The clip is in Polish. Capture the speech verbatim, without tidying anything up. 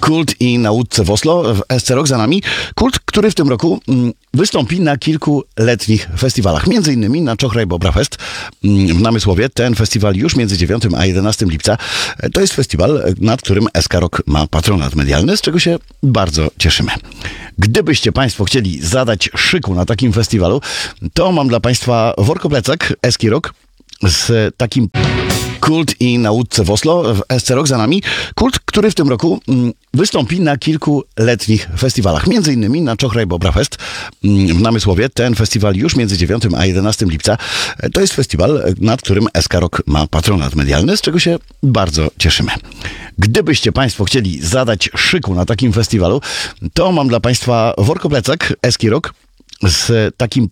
Kult i na łódce w Oslo, w S C Rock za nami. Kult, który w tym roku mm, wystąpi na kilku letnich festiwalach. Między innymi na Czochraj Bobra Fest mm, w Namysłowie. Ten festiwal już między dziewiątym a jedenastym lipca. To jest festiwal, nad którym S K Rock ma patronat medialny, z czego się bardzo cieszymy. Gdybyście Państwo chcieli zadać szyku na takim festiwalu, to mam dla Państwa workoplecak S K Rock z takim Kult i na łódce w Oslo, w S C Rock za nami. Kult, który w tym roku mm, wystąpi na kilku letnich festiwalach. Między innymi na Czochraj Bobra Fest mm, w Namysłowie. Ten festiwal już między dziewiątym a jedenastym lipca. To jest festiwal, nad którym S K Rock ma patronat medialny, z czego się bardzo cieszymy. Gdybyście Państwo chcieli zadać szyku na takim festiwalu, to mam dla Państwa workoplecak S K Rock z takim